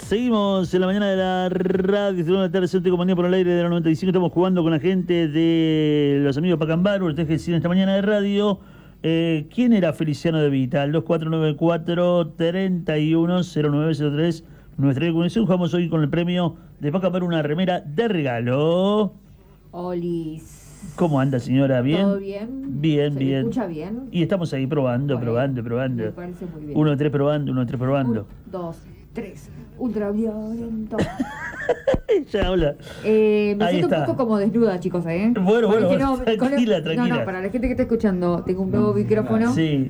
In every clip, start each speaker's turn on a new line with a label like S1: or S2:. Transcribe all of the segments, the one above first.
S1: Seguimos en la mañana de la radio, de la tarde, Centro y Compañía por el aire de la 95. Estamos jugando con la gente de los amigos Pacambaru, ustedes que deciden esta mañana de radio. ¿Quién era Feliciano de Vita? Al 2494-310903. Nuestra conexión. Jugamos hoy con el premio de Pacambaru, una remera de regalo.
S2: Olis.
S1: ¿Cómo anda, señora? ¿Bien?
S2: ¿Todo bien?
S1: Bien,
S2: ¿Se
S1: bien.
S2: escucha bien?
S1: Y estamos ahí probando.
S2: Me parece muy bien.
S1: 1, 3 probando, 1, 3 probando.
S2: 1, 2, 3. Ultraviolento.
S1: Ya habla.
S2: Me
S1: Ahí
S2: siento
S1: está.
S2: un poco como desnuda, chicos, ¿eh?
S1: Bueno,
S2: Porque
S1: tranquila.
S2: No, para la gente que está escuchando, tengo un nuevo micrófono.
S1: Sí.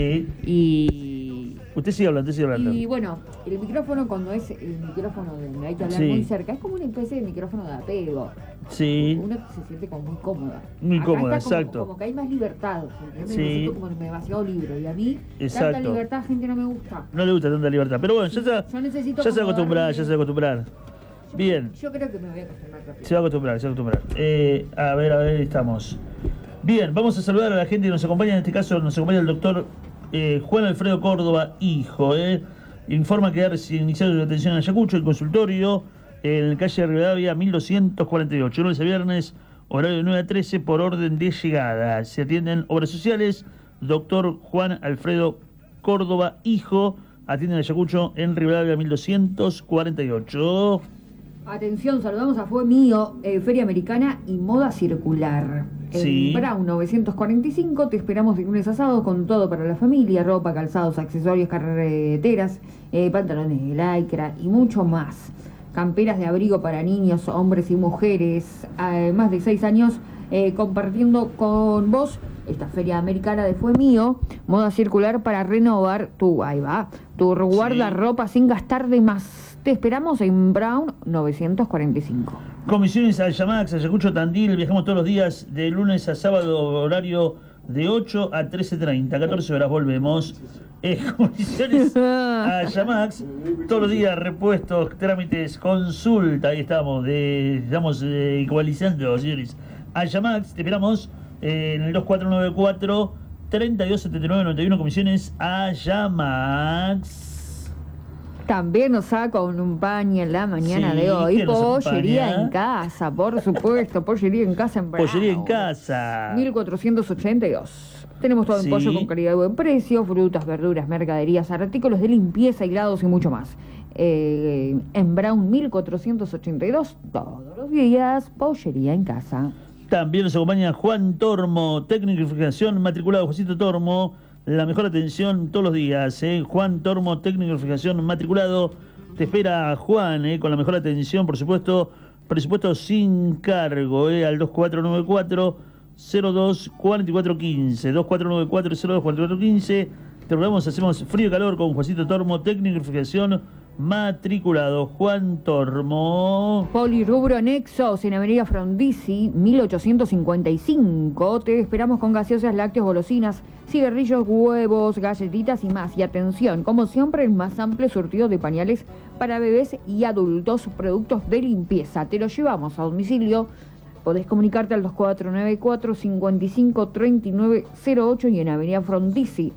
S2: Y
S1: Usted sigue hablando.
S2: Y bueno, el micrófono, cuando es el micrófono donde hay que hablar
S1: Sí.
S2: muy cerca, es como una especie de micrófono de apego.
S1: Sí.
S2: Uno se siente como muy cómoda.
S1: Muy
S2: Acá
S1: cómoda,
S2: está como,
S1: exacto.
S2: como que hay más libertad. ¿Entendés?
S1: Sí.
S2: Me siento como demasiado libre. Y a mí,
S1: Exacto.
S2: tanta libertad, gente, no me gusta.
S1: No le gusta tanta libertad. Pero bueno,
S2: Yo necesito
S1: ya se va a acostumbrar,
S2: acomodarme.
S1: Bien.
S2: Yo creo que me voy a acostumbrar rápido.
S1: Se va a acostumbrar. A ver, estamos. Bien, vamos a saludar a la gente que nos acompaña. En este caso nos acompaña el doctor Juan Alfredo Córdoba, hijo. Informa que ha iniciado su atención en Ayacucho, el consultorio, en calle Rivadavia 1248, lunes a viernes, horario de 9 a 13, por orden de llegada. Se atienden obras sociales. Doctor Juan Alfredo Córdoba, hijo, atiende en Ayacucho, en Rivadavia 1248.
S2: Atención, saludamos a Fue Mío, Feria Americana y Moda Circular.
S1: Sí.
S2: En Brown 945, te esperamos de lunes a sábado con todo para la familia, ropa, calzados, accesorios, carreteras, pantalones de lycra y mucho más. Camperas de abrigo para niños, hombres y mujeres, más de 6 años compartiendo con vos esta Feria Americana de Fue Mío, Moda Circular para renovar tu guardarropa sin gastar de más. Te esperamos en Brown 945.
S1: Comisiones Ayamax, Ayacucho, Tandil. Viajamos todos los días de lunes a sábado, horario de 8 a 13:30, 14 horas volvemos. Comisiones Ayamax, todos los días, repuestos, trámites, consulta. Ahí estamos, igualizando, señores. Ayamax, te esperamos en el 2494-327991. Comisiones Ayamax.
S2: También nos acompaña en la mañana
S1: Sí,
S2: de hoy
S1: ¿quién nos
S2: Pollería
S1: acompaña?
S2: en Casa, por supuesto, Pollería en Casa en Brown.
S1: Pollería en casa.
S2: 1482. Tenemos todo en
S1: Sí.
S2: pollo con calidad y buen precio, frutas, verduras, mercaderías, artículos de limpieza, hilados y mucho más. En Brown 1482, todos los días, Pollería en Casa.
S1: También nos acompaña Juan Tormo, técnico de refrigeración, matriculado Josito Tormo. La mejor atención todos los días. Juan Tormo, técnico de refrigeración, matriculado. Te espera Juan, con la mejor atención, por supuesto. Presupuesto sin cargo, al 2494-024415. 2494-024415. Te rogamos, hacemos frío y calor con Juancito Tormo, técnico de refrigeración, matriculado. Juan Tormo.
S2: Polirubro Nexos en Avenida Frondizi 1855. Te esperamos con gaseosas, lácteos, golosinas, cigarrillos, huevos, galletitas y más. Y atención, como siempre, el más amplio surtido de pañales para bebés y adultos, productos de limpieza. Te los llevamos a domicilio. Podés comunicarte al 2494-553908 y en Avenida Frondizi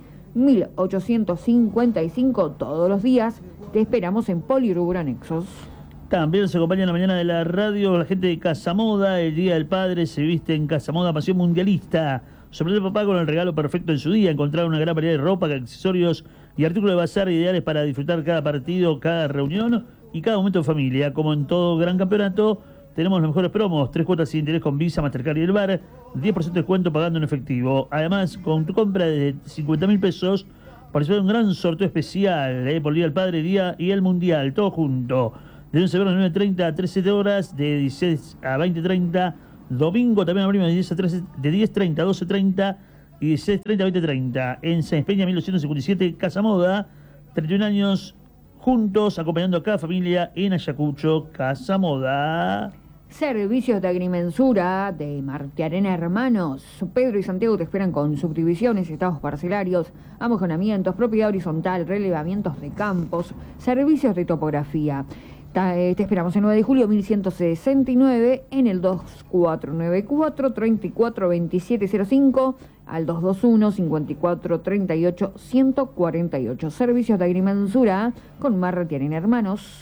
S2: 1855 todos los días. Te esperamos en Polirubro Nexos.
S1: También nos acompaña en la mañana de la radio la gente de Casa Moda. El Día del Padre se viste en Casa Moda, pasión mundialista. Sorprende papá con el regalo perfecto en su día. Encontrar una gran variedad de ropa, accesorios y artículos de bazar ideales para disfrutar cada partido, cada reunión y cada momento en familia. Como en todo gran campeonato, tenemos los mejores promos. 3 cuotas sin interés con Visa, Mastercard y el Bar. 10% de descuento pagando en efectivo. Además, con tu compra de 50.000 pesos, participar en un gran sorteo especial por el Día del Padre, Día y el Mundial, todo junto. De lunes a viernes 9:30 a 13 horas, de 16 a 20:30. Domingo también abrimos de 10:30 a 12:30 y 16:30 a 20:30. En San Peña 1257, Casa Moda. 31 años juntos, acompañando a cada familia en Ayacucho, Casa Moda.
S2: Servicios de agrimensura de Martiarena Hermanos. Pedro y Santiago te esperan con subdivisiones, estados parcelarios, amojonamientos, propiedad horizontal, relevamientos de campos, servicios de topografía. Te esperamos en 9 de julio 1169 en el 2494-342705 al 221-5438-148. Servicios de agrimensura con Martiarena Hermanos.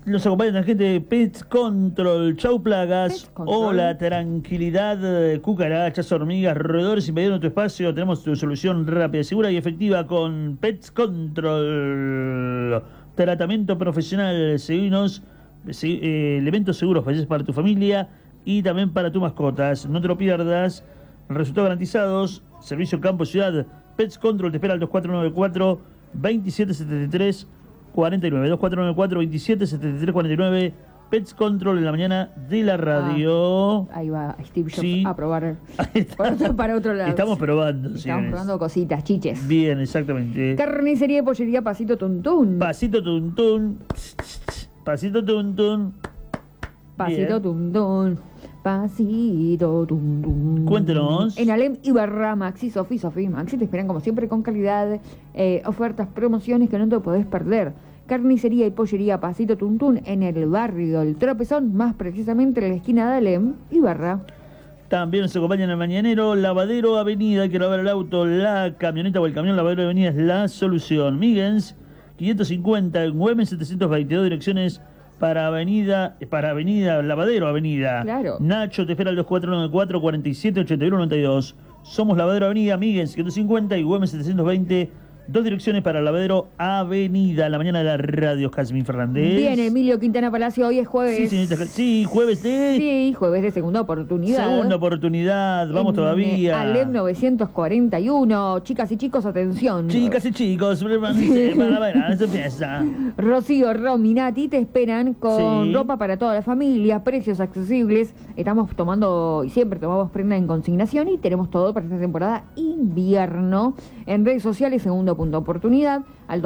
S1: Nos acompaña la gente de Pets Control. Chau plagas.
S2: Pets Control.
S1: Hola, tranquilidad, cucarachas, hormigas, roedores invadiendo tu espacio. Tenemos tu solución rápida, segura y efectiva con Pets Control. Tratamiento profesional. Seguinos, elementos seguros para tu familia y también para tus mascotas. No te lo pierdas. Resultados garantizados. Servicio Campo Ciudad. Pets Control te espera al 2494 2773 49. 2494 2773 49. Pets Control en la mañana de la radio.
S2: Ahí va Steve Jobs
S1: Sí.
S2: a probar
S1: Ahí está.
S2: para otro lado.
S1: Estamos probando,
S2: Estamos
S1: señores.
S2: probando cositas, chiches.
S1: Bien, exactamente.
S2: Carnicería y pollería Pasito Tuntún.
S1: Pasito tuntún. Pasito tuntún.
S2: Pasito
S1: Bien.
S2: Tuntún. Pasito Tuntún.
S1: Cuéntenos.
S2: En Alem Ibarra, Maxi, Sofi, Maxi te esperan como siempre con calidad, ofertas, promociones que no te podés perder. Carnicería y pollería Pasito Tuntún en el barrio El Tropezón, más precisamente en la esquina de Alem Ibarra.
S1: También nos acompaña en el mañanero, lavadero avenida, hay que lavar el auto, la camioneta o el camión, lavadero avenida es la solución. Miguens, 550, en Güemes 722, direcciones para avenida, lavadero avenida.
S2: Claro.
S1: Nacho te espera al 2494 47 81 92. Somos lavadero avenida, Miguens, 150 y Güemes 720. Dos direcciones para lavadero avenida. La mañana de la radio, Jasmine Fernández.
S2: Bien, Emilio Quintana Palacio, hoy es
S1: Sí,
S2: jueves.
S1: señorita, sí, jueves de...
S2: Sí, jueves de segunda oportunidad.
S1: Segunda oportunidad, vamos
S2: En,
S1: todavía.
S2: Alem 941. Chicas y chicos, atención.
S1: Chicas y chicos, prepárense para la verano, se empieza.
S2: Rocío, Rominati te esperan con
S1: Sí.
S2: ropa para toda la familia, precios accesibles. Estamos tomando, y siempre tomamos prenda en consignación y tenemos todo para esta temporada invierno. En redes sociales, segunda oportunidad, al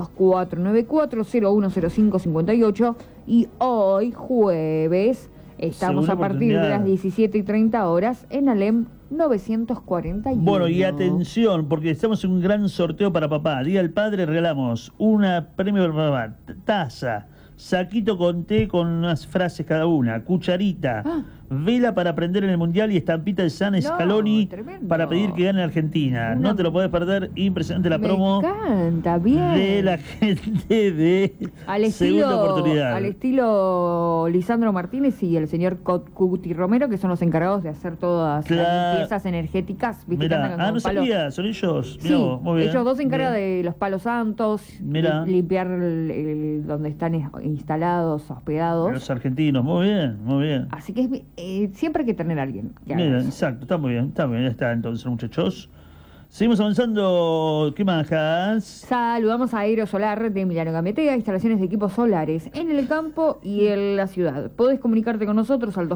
S2: 2494-010558. Y hoy, jueves, estamos
S1: Segunda
S2: a partir de
S1: oportunidad.
S2: las 17:30 horas en Alem 941.
S1: Bueno, y atención, porque estamos en un gran sorteo para papá. Día del Padre, regalamos una premio para papá, taza, saquito con té con unas frases cada una, cucharita, vela para prender en el Mundial y estampita de San Scaloni
S2: tremendo.
S1: para pedir que gane Argentina. No te lo podés perder, impresionante la promo
S2: Me encanta, bien.
S1: de la gente de Segunda Oportunidad.
S2: Al estilo Lisandro Martínez y el señor Cuti Romero, que son los encargados de hacer todas
S1: Claro.
S2: las limpiezas energéticas. ¿Viste? Que andan
S1: Mirá,
S2: con
S1: no
S2: palos.
S1: sabía, son ellos. Mirá
S2: Sí,
S1: vos, muy bien.
S2: ellos dos se encargan
S1: Bien.
S2: de los palos santos,
S1: Mirá.
S2: limpiar donde están instalados, hospedados.
S1: Los argentinos, muy bien, muy bien.
S2: Así que siempre hay que tener a alguien que haga
S1: Mira,
S2: eso.
S1: exacto, está muy bien, ya está entonces, muchachos. Seguimos avanzando, ¿qué majas?
S2: Saludamos a Aerosolar de Emiliano Gametea, instalaciones de equipos solares en el campo y en la ciudad. Podés comunicarte con nosotros al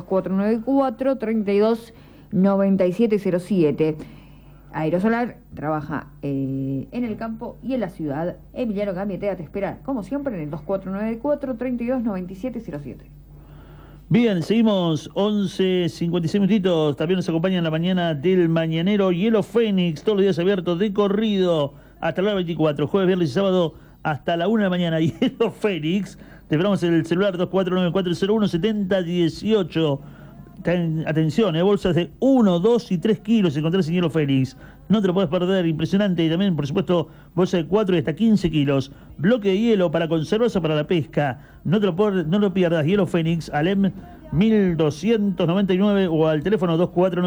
S2: 2494-329707. Aerosolar trabaja en el campo y en la ciudad. Emiliano Gametea te espera, como siempre, en el 2494-329707.
S1: Bien, seguimos, 11:56 minutitos. También nos acompaña en la mañana del mañanero Hielo Fénix, todos los días abiertos de corrido hasta la hora 24, jueves, viernes y sábado hasta la 1 de la mañana. Hielo Fénix, te esperamos en el celular 2494017018. Atención, bolsas de 1, 2 y 3 kilos encontrás en Hielo Fénix. No te lo puedes perder, impresionante. Y también, por supuesto, bolsa de 4 y hasta 15 kilos. Bloque de hielo para conservarse para la pesca. No lo pierdas. Hielo Fénix, Alem 1299 o al teléfono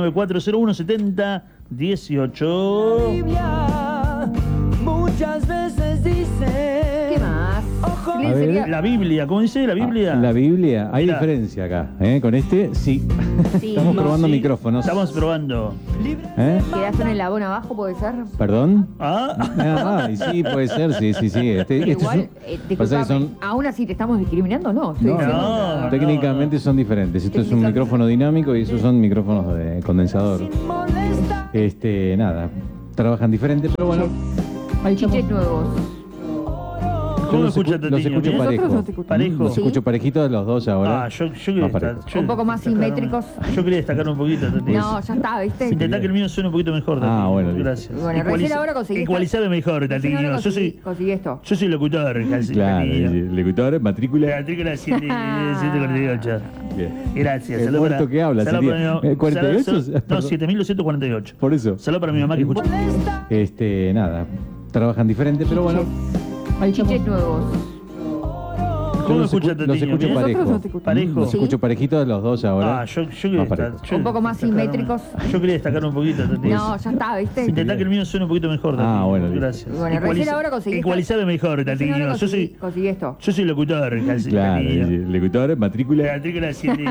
S1: 2494017018.
S3: Biblia muchas veces dice.
S2: ¿Qué más?
S3: Ojo.
S2: ¿Qué
S4: A ver.
S2: sería?
S1: La Biblia, ¿cómo dice la Biblia?
S4: La Biblia, hay
S1: Mirá.
S4: diferencia acá. Con este, sí.
S2: Sí.
S4: Estamos probando
S1: Sí,
S4: micrófonos.
S1: Estamos probando.
S4: ¿Eh?
S2: ¿Quedás en el labón abajo, puede ser?
S4: ¿Perdón?
S1: Ah,
S4: Y sí, puede ser, sí. Este
S2: Igual,
S4: es pasa que son,
S2: aún así te estamos discriminando, ¿no? Estoy
S4: No,
S2: diciendo-
S1: no.
S4: técnicamente son diferentes. Esto es un micrófono dinámico y esos son micrófonos de condensador.
S3: Sin molestar.
S4: Nada, trabajan diferente, pero bueno. Ahí
S2: Chiches
S4: estamos.
S2: nuevos.
S1: ¿Cómo
S4: Los
S1: escucha
S4: los
S1: Tatiño?
S4: escucho
S1: ¿Bien?
S4: parejo.
S2: Nosotros nos escuchamos.
S1: Parejo.
S4: Los
S2: Sí.
S4: escucho parejitos los dos ahora.
S1: yo quería
S4: Más parejo.
S1: yo
S2: Un poco más
S1: destacar
S2: simétricos.
S1: Yo quería destacar un poquito, Tati.
S2: No, ya está, ¿viste?
S1: Intentá que el mío suene un poquito mejor, Tati.
S4: Bueno, listo.
S1: Gracias.
S2: Bueno, recién ahora conseguí-
S1: Ecualizame mejor,
S2: Recién
S1: Tatiño.
S2: ahora
S1: Yo
S2: conseguí esto.
S1: soy locutor, casi.
S4: Claro,
S1: Tatiño.
S4: locutor, matrícula.
S1: La matrícula 748.
S4: Bien.
S1: Gracias.
S4: ¿El
S1: Salud
S4: cuarto
S1: para-
S4: que habla
S1: salud
S4: sería?
S1: para mi-
S4: 48?
S1: salud- No,
S4: Perdón.
S1: 7248.
S4: Por eso.
S1: Salud para mi mamá que escucha.
S3: Molesta.
S4: Nada, trabajan diferente, pero bueno. Ahí estamos.
S2: Chiches nuevos.
S1: ¿Cómo
S4: Los
S1: escucha
S4: escucho
S1: Tatiño? ¿Bien?
S2: Nosotros
S4: parejo.
S2: nos escuchamos.
S1: Parejo.
S4: Los escucho parejitos los dos ahora.
S1: Ah, yo
S4: Más
S1: quería
S4: parejo.
S1: destacar,
S2: Un poco más simétricos.
S1: Yo quería destacar un poquito, Tatiño.
S2: No, ya está, ¿viste?
S1: Intentá que el mío suene un poquito mejor, Tatiño.
S4: Ah, bueno, listo.
S1: Gracias.
S2: Bueno, recién ahora conseguí
S1: Ecualizame mejor,
S2: Recién
S1: Tatiño.
S2: ahora
S1: Yo soy
S2: conseguí esto.
S1: locutor, casi,
S4: Claro,
S1: Tatiño.
S4: locutor, matrícula.
S1: La matrícula 7.